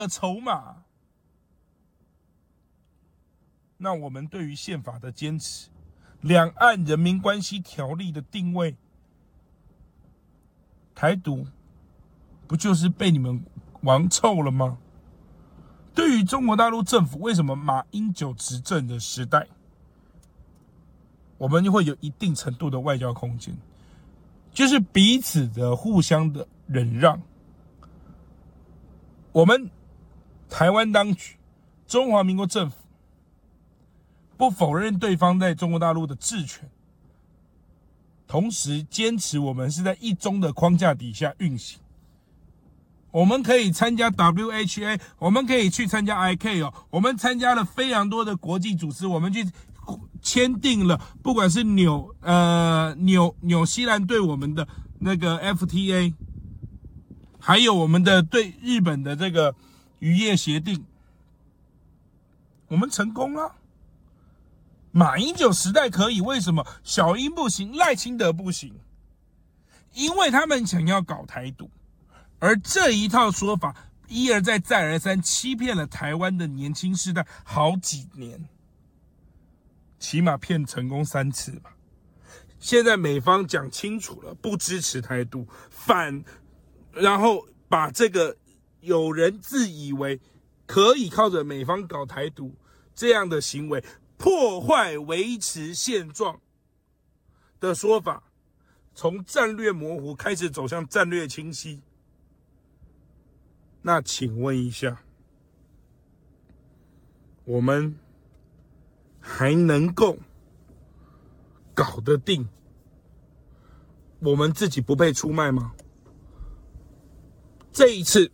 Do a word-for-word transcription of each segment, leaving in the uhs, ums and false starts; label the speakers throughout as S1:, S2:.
S1: 筹码。那我们对于宪法的坚持，两岸人民关系条例的定位，台独不就是被你们玩臭了吗？对于中国大陆政府，为什么马英九执政的时代，我们就会有一定程度的外交空间，就是彼此的互相的忍让。我们台湾当局、中华民国政府不否认对方在中国大陆的治权，同时坚持我们是在一中的框架底下运行。我们可以参加 W H A， 我们可以去参加 I C A O， 我们参加了非常多的国际组织，我们去签订了，不管是纽呃纽纽西兰对我们的那个 F T A， 还有我们的对日本的这个渔业协定，我们成功了。马英九时代可以，为什么小英不行，赖清德不行？因为他们想要搞台独，而这一套说法一而再再而三欺骗了台湾的年轻世代好几年，起码骗成功三次吧。现在美方讲清楚了，不支持台独，反然后把这个有人自以为可以靠着美方搞台独这样的行为破坏维持现状的说法，从战略模糊开始走向战略清晰。那请问一下，我们还能够搞得定我们自己不被出卖吗？这一次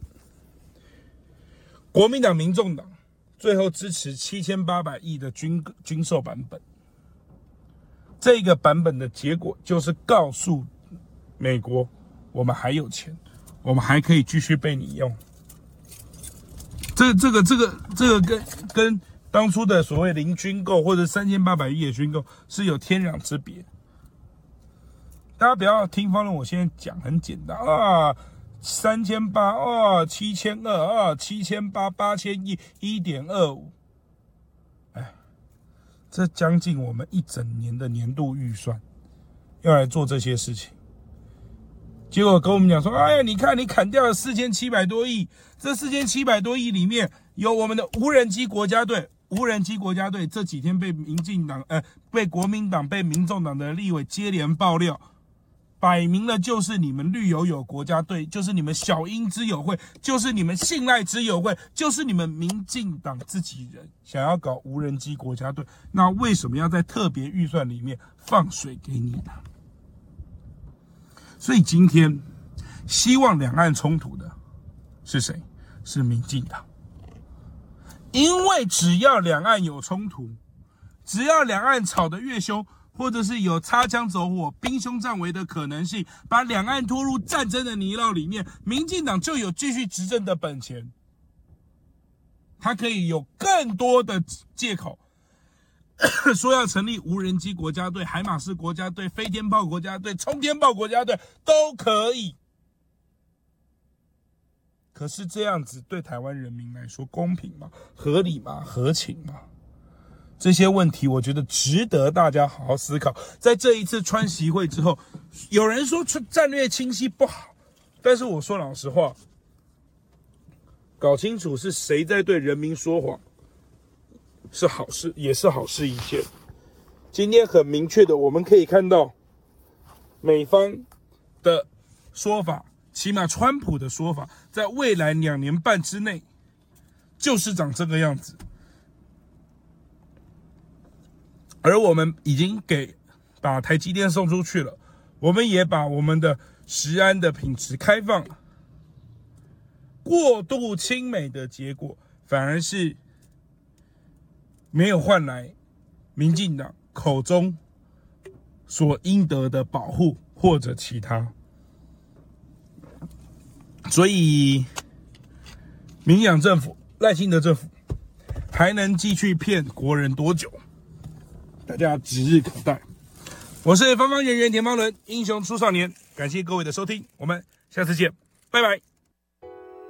S1: 国民党、民众党最后支持七千八百亿的军军售版本，这个版本的结果就是告诉美国，我们还有钱，我们还可以继续被你用。这这个这个这个跟跟当初的所谓零军购或者三千八百亿的军购是有天壤之别。大家不要听方论，我现在讲很简单啊。三千八哦，七千二啊，七千八八千亿，一点二五，哎，这将近我们一整年的年度预算，要来做这些事情。结果跟我们讲说，哎呀，你看你砍掉了四千七百多亿，这四千七百多亿里面有我们的无人机国家队，无人机国家队这几天被民进党、呃，被国民党、被民众党的立委接连爆料。摆明了就是你们绿油油国家队，就是你们小英之友会，就是你们信赖之友会，就是你们民进党自己人想要搞无人机国家队，那为什么要在特别预算里面放水给你呢？所以今天希望两岸冲突的是谁？是民进党。因为只要两岸有冲突，只要两岸吵得越凶，或者是有擦枪走火、兵凶战危的可能性，把两岸拖入战争的泥淖里面，民进党就有继续执政的本钱。他可以有更多的借口，说要成立无人机国家队、海马式国家队、飞天炮国家队、冲天炮国家队都可以。可是这样子对台湾人民来说公平吗？合理吗？合情吗？这些问题我觉得值得大家好好思考。在这一次川习会之后，有人说战略清晰不好，但是我说老实话，搞清楚是谁在对人民说谎是好事，也是好事一件。今天很明确的我们可以看到美方的说法，起码川普的说法，在未来两年半之内就是长这个样子。而我们已经给把台积电送出去了，我们也把我们的食安的品质开放了。过度亲美的结果，反而是没有换来民进党口中所应得的保护或者其他。所以，民进党政府、赖清德政府还能继续骗国人多久？大家指日可待。我是方方圆圆田方伦，英雄出少年，感谢各位的收听，我们下次见，拜拜。